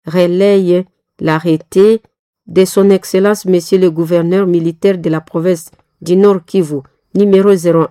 relaye l'arrêté de son Excellence Monsieur le gouverneur militaire de la province du Nord Kivu, numéro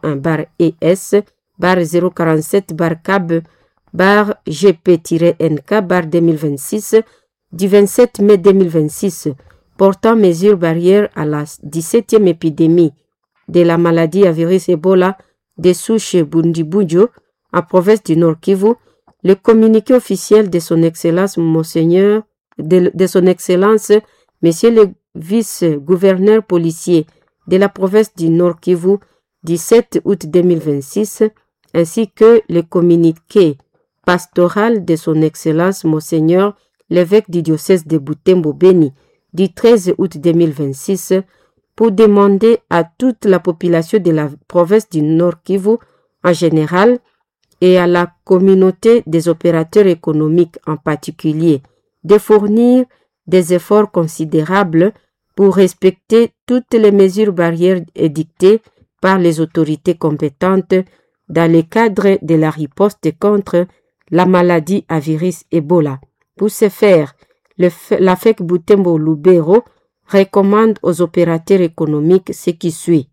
01-ES-047-CAB-GP-NK-2026 du 27 mai 2026 portant mesures barrières à la 17e épidémie de la maladie à virus Ebola de souche Bundibugyo en province du Nord Kivu, le communiqué officiel de son Excellence Monseigneur de son Excellence Monsieur le vice-gouverneur policier de la province du Nord Kivu du 7 août 2026 ainsi que le communiqué pastoral de son Excellence Monseigneur l'évêque du diocèse de Butembo Beni du 13 août 2026 pour demander à toute la population de la province du Nord Kivu en général et à la communauté des opérateurs économiques en particulier de fournir des efforts considérables pour respecter toutes les mesures barrières édictées par les autorités compétentes dans le cadre de la riposte contre la maladie à virus Ebola. Pour ce faire, la FEC Butembo Lubero recommande aux opérateurs économiques ce qui suit.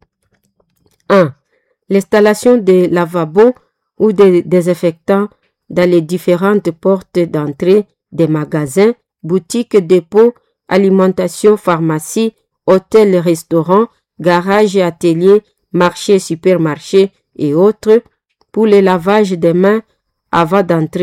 1. L'installation de lavabos ou de désinfectants dans les différentes portes d'entrée des magasins, boutiques, dépôts, alimentation, pharmacie, hôtels, restaurants, garages et ateliers, marchés, supermarchés et autres pour le lavage des mains avant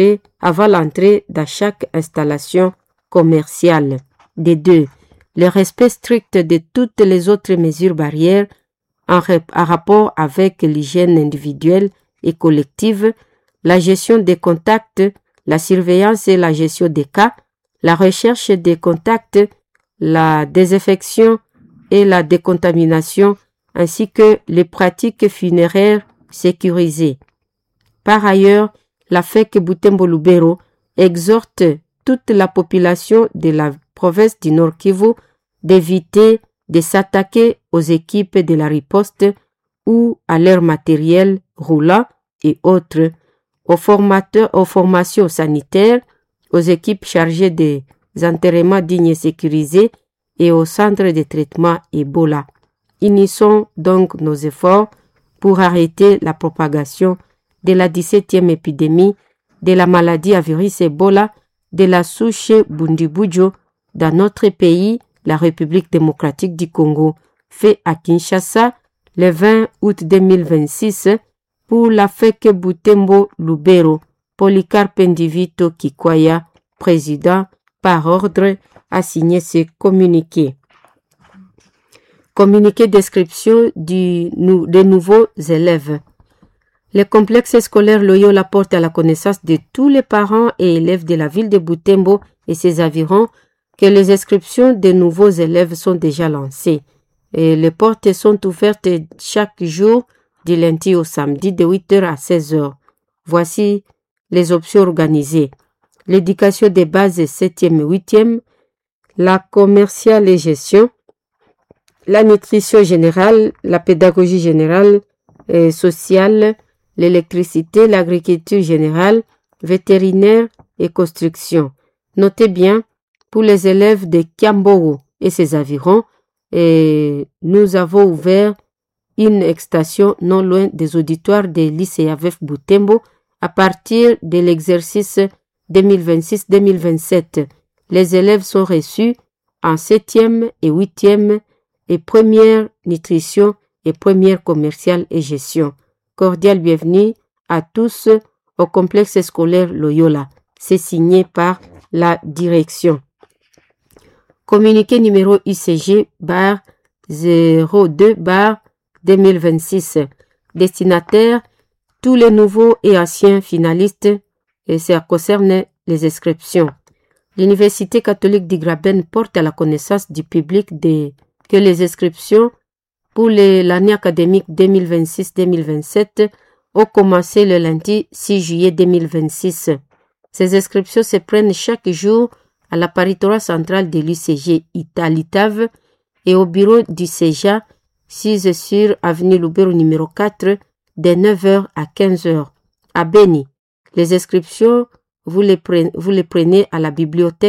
l'entrée dans chaque installation commerciale. De 2. Le respect strict de toutes les autres mesures barrières en rapport avec l'hygiène individuelle et collective, la gestion des contacts, la surveillance et la gestion des cas, la recherche des contacts, la désinfection et la décontamination, ainsi que les pratiques funéraires sécurisées. Par ailleurs, la FEC Butembo Lubero exhorte toute la population de la province du Nord Kivu d'éviter de s'attaquer aux équipes de la riposte ou à leur matériel roulant et autres, aux formations sanitaires, aux équipes chargées des enterrements dignes et sécurisés et aux centres de traitement Ebola. Unissons donc nos efforts pour arrêter la propagation de la 17e épidémie de la maladie à virus Ebola de la souche Bundibugyo dans notre pays, la République démocratique du Congo, fait à Kinshasa le 20 août 2026 pour la FEC Butembo Lubero. Polycarpe Ndivito Kikwaya, président, par ordre, a signé ce communiqué. Communiqué description des nouveaux élèves. Le complexe scolaire Loyola porte à la connaissance de tous les parents et élèves de la ville de Butembo et ses environs que les inscriptions des nouveaux élèves sont déjà lancées. Et les portes sont ouvertes chaque jour du lundi au samedi de 8h à 16h. Voici les options organisées. L'éducation des bases 7e et 8e, la commerciale et gestion, la nutrition générale, la pédagogie générale et sociale, l'électricité, l'agriculture générale, vétérinaire et construction. Notez bien, pour les élèves de Kiambogo et ses environs, nous avons ouvert une extension non loin des auditoires des lycées AVEF Butembo à partir de l'exercice 2026-2027. Les élèves sont reçus en 7e et 8e et première nutrition et première commerciale et gestion. Cordial bienvenue à tous au complexe scolaire Loyola. C'est signé par la direction. Communiqué numéro UCG-02-2026. Destinataire, tous les nouveaux et anciens finalistes, et ça concerne les inscriptions. L'Université catholique d'Igraben porte à la connaissance du public que les inscriptions pour l'année académique 2026-2027 ont commencé le lundi 6 juillet 2026. Ces inscriptions se prennent chaque jour à la paritorat centrale de l'UCG Italitave et au bureau du CEJA 6 sur avenue Lubero numéro 4 de 9h à 15h. À Beni, les inscriptions, vous les prenez à la bibliothèque